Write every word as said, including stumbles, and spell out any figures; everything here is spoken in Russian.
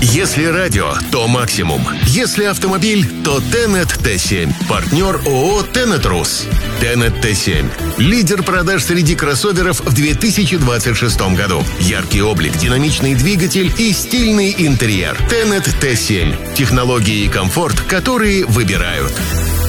Если радио, то максимум. Если автомобиль, то Тенет Т семь. Партнер ООО «Тенет-Рус». Тенет Т семь. Лидер продаж среди кроссоверов в две тысячи двадцать шестом году. Яркий облик, динамичный двигатель и стильный интерьер. Тенет Т семь. Технологии и комфорт, которые выбирают.